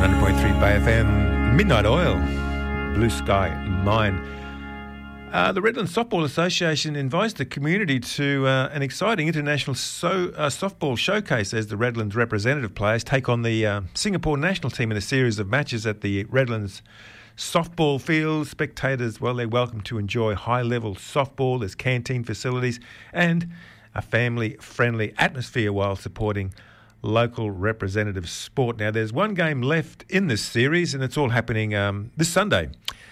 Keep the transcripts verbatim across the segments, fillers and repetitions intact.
one hundred point three Bay F M, Midnight Oil, Blue Sky Mine. Uh, the Redlands Softball Association invites the community to uh, an exciting international so, uh, softball showcase as the Redlands representative players take on the uh, Singapore national team in a series of matches at the Redlands softball field. Spectators, well, they're welcome to enjoy high-level softball. There's canteen facilities and a family-friendly atmosphere while supporting local representative sport. Now, there's one game left in this series, and it's all happening um, this Sunday,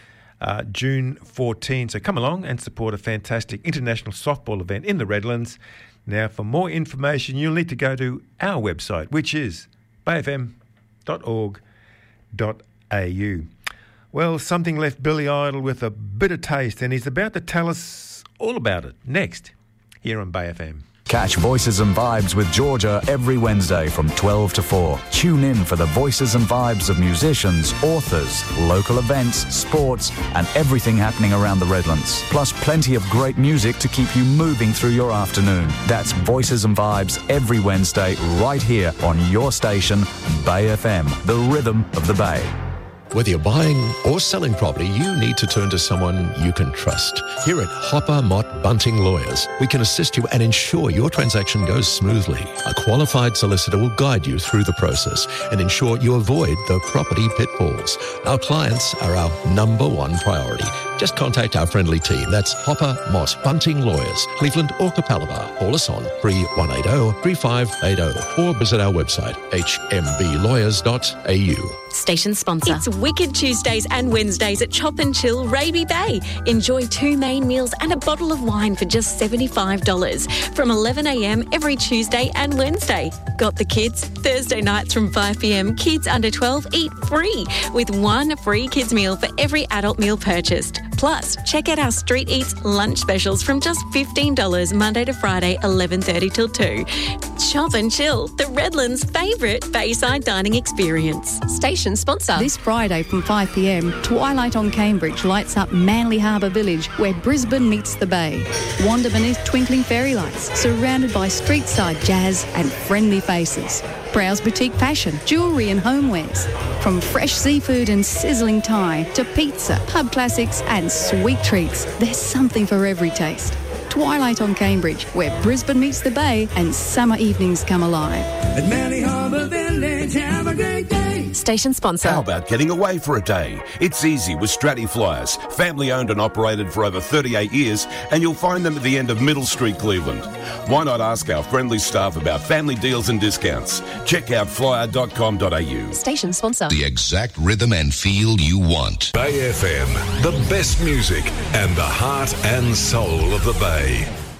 uh, June fourteenth. So come along and support a fantastic international softball event in the Redlands. Now, for more information, you'll need to go to our website, which is bay f m dot org dot a u. Well, something left Billy Idol with a bitter taste, and he's about to tell us all about it next here on Bay F M. Catch Voices and Vibes with Georgia every Wednesday from twelve to four. Tune in for the voices and vibes of musicians, authors, local events, sports, and everything happening around the Redlands. Plus plenty of great music to keep you moving through your afternoon. That's Voices and Vibes every Wednesday right here on your station, Bay F M, the rhythm of the Bay. Whether you're buying or selling property, you need to turn to someone you can trust. Here at Hopper Mott Bunting Lawyers, we can assist you and ensure your transaction goes smoothly. A qualified solicitor will guide you through the process and ensure you avoid the property pitfalls. Our clients are our number one priority. Just contact our friendly team. That's Hopper Mott Bunting Lawyers, Cleveland or Capalaba. Call us on three one eight zero, three five eight zero or visit our website, h m b lawyers dot a u. Station sponsor. It's Wicked Tuesdays and Wednesdays at Chop and Chill Raby Bay. Enjoy two main meals and a bottle of wine for just seventy-five dollars from eleven a m every Tuesday and Wednesday. Got the kids? Thursday nights from five p m, kids under twelve eat free with one free kids meal for every adult meal purchased. Plus, check out our Street Eats lunch specials from just fifteen dollars Monday to Friday, eleven thirty till two. Chop and Chill, the Redlands' favourite Bayside dining experience. Station sponsor. This Friday from five p m, Twilight on Cambridge lights up Manly Harbour Village, where Brisbane meets the Bay. Wander beneath twinkling fairy lights, surrounded by street-side jazz and friendly faces. Browse boutique fashion, jewellery and homewares. From fresh seafood and sizzling Thai to pizza, pub classics and sweet treats, there's something for every taste. Twilight on Cambridge, where Brisbane meets the Bay and summer evenings come alive. At Manly Harbour Village, have a great day. Station sponsor. How about getting away for a day? It's easy with Stratty Flyers, family owned and operated for over thirty-eight years, and you'll find them at the end of Middle Street, Cleveland. Why not ask our friendly staff about family deals and discounts? Check out flyer dot com dot a u. Station sponsor. The exact rhythm and feel you want. Bay F M, the best music and the heart and soul of the Bay.